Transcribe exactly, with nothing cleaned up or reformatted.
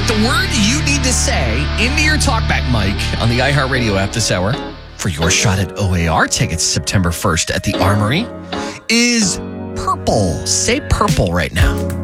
the word you need to say into your talkback mic on the iHeartRadio app this hour for your shot at O A R tickets September first at the Armory is purple. Say purple right now.